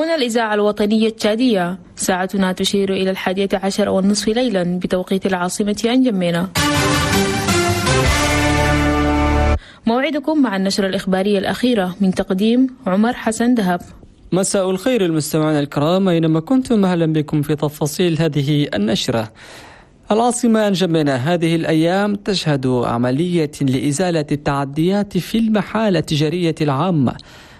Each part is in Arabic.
هنا الإذاعة الوطنية التشادية، ساعتنا تشير إلى 11:30 ليلا بتوقيت العاصمة أنجمينا. موعدكم مع النشرة الإخبارية الأخيرة من تقديم عمر حسن دهب. مساء الخير المستمعين الكرام أينما كنتم، أهلا بكم في تفاصيل هذه النشرة. العاصمة أنجمينا هذه الأيام تشهد عملية لإزالة التعديات في المحال التجارية العامة،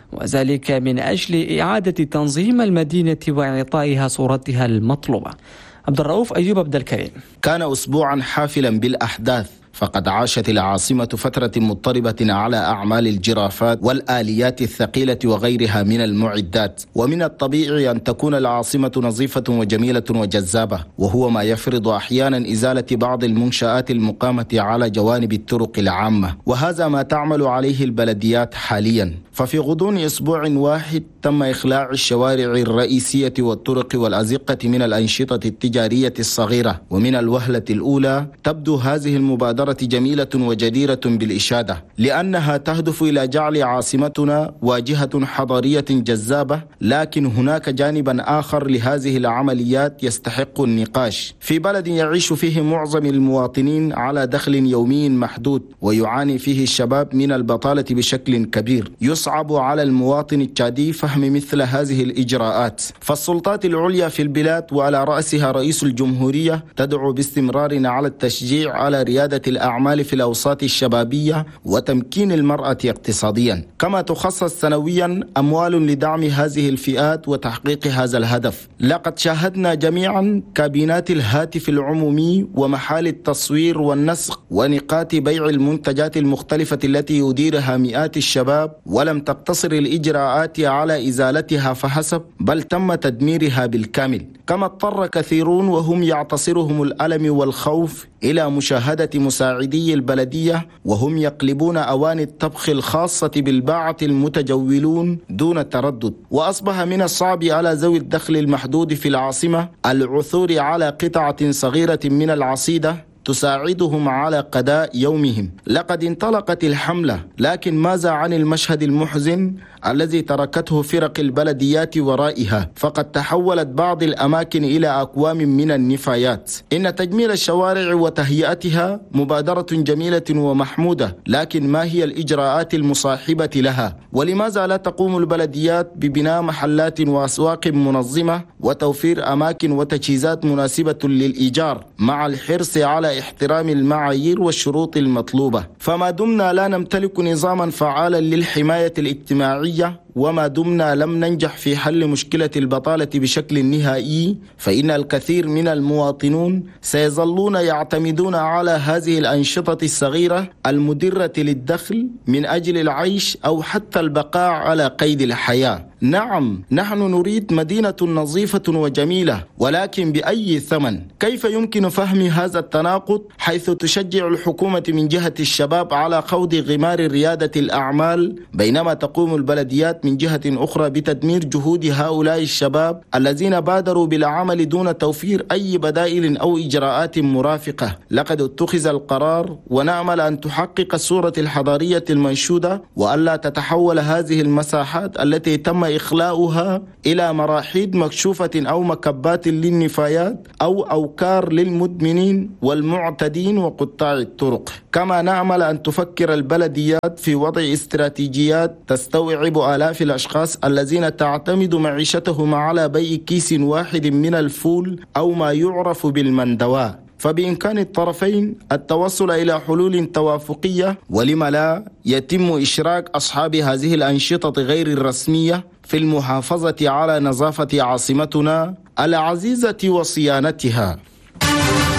وذلك من أجل إعادة تنظيم المدينة وإعطائها صورتها المطلوبة. عبد الرؤوف أيوب عبد الكريم. كان أسبوعا حافلا بالأحداث، فقد عاشت العاصمة فترة مضطربة على أعمال الجرافات والآليات الثقيلة وغيرها من المعدات، ومن الطبيعي أن تكون العاصمة نظيفة وجميلة وجذابة، وهو ما يفرض أحيانا إزالة بعض المنشآت المقامة على جوانب الطرق العامة، وهذا ما تعمل عليه البلديات حاليا. ففي غضون أسبوع واحد تم إخلاع الشوارع الرئيسية والطرق والأزقة من الأنشطة التجارية الصغيرة، ومن الوهلة الأولى تبدو هذه المبادرة جميلة وجديرة بالإشادة، لأنها تهدف إلى جعل عاصمتنا واجهة حضارية جذابة. لكن هناك جانبا آخر لهذه العمليات يستحق النقاش. في بلد يعيش فيه معظم المواطنين على دخل يومي محدود، ويعاني فيه الشباب من البطالة بشكل كبير، يصعب على المواطن التشادي فهم مثل هذه الإجراءات. فالسلطات العليا في البلاد وعلى رأسها رئيس الجمهورية تدعو باستمرار على التشجيع على ريادة الأعمال في الأوساط الشبابية وتمكين المرأة اقتصاديا، كما تخصص سنويا أموال لدعم هذه الفئات وتحقيق هذا الهدف. لقد شاهدنا جميعا كابينات الهاتف العمومي ومحال التصوير والنسق ونقاط بيع المنتجات المختلفة التي يديرها مئات الشباب، ولم تقتصر الإجراءات على إزالتها فحسب، بل تم تدميرها بالكامل. كما اضطر كثيرون وهم يعتصرهم الألم والخوف إلى مشاهدة مساعدي البلدية وهم يقلبون أواني الطبخ الخاصة بالباعة المتجولون دون تردد. وأصبح من الصعب على ذوي الدخل المحدود في العاصمة العثور على قطعة صغيرة من العصيدة تساعدهم على قضاء يومهم. لقد انطلقت الحملة، لكن ماذا عن المشهد المحزن الذي تركته فرق البلديات ورائها؟ فقد تحولت بعض الأماكن إلى أكوام من النفايات. إن تجميل الشوارع وتهيئتها مبادرة جميلة ومحمودة، لكن ما هي الإجراءات المصاحبة لها؟ ولماذا لا تقوم البلديات ببناء محلات وأسواق منظمة وتوفير أماكن وتجهيزات مناسبة للإيجار، مع الحرص على احترام المعايير والشروط المطلوبة؟ فما دمنا لا نمتلك نظاما فعالا للحماية الاجتماعية، وما دمنا لم ننجح في حل مشكلة البطالة بشكل نهائي، فإن الكثير من المواطنون سيظلون يعتمدون على هذه الأنشطة الصغيرة المدرة للدخل من أجل العيش أو حتى البقاء على قيد الحياة. نعم، نحن نريد مدينة نظيفة وجميلة، ولكن بأي ثمن؟ كيف يمكن فهم هذا التناقض حيث تشجع الحكومة من جهة الشباب على خوض غمار ريادة الأعمال، بينما تقوم البلديات من جهة أخرى بتدمير جهود هؤلاء الشباب الذين بادروا بالعمل دون توفير أي بدائل أو إجراءات مرافقة؟ لقد اتخذ القرار، ونأمل أن تحقق الصورة الحضارية المنشودة، وألا تتحول هذه المساحات التي تم إخلاؤها إلى مراحيض مكشوفة أو مكبات للنفايات أو أوكار للمدمنين والمعتدين وقطاع الطرق. كما نأمل أن تفكر البلديات في وضع استراتيجيات تستوعب آلاف الأشخاص الذين تعتمد معيشتهم على بيع كيس واحد من الفول أو ما يعرف بالمندواء. فبإمكان الطرفين التوصل إلى حلول توافقية، ولما لا يتم إشراك أصحاب هذه الأنشطة غير الرسمية في المحافظة على نظافة عاصمتنا العزيزة وصيانتها.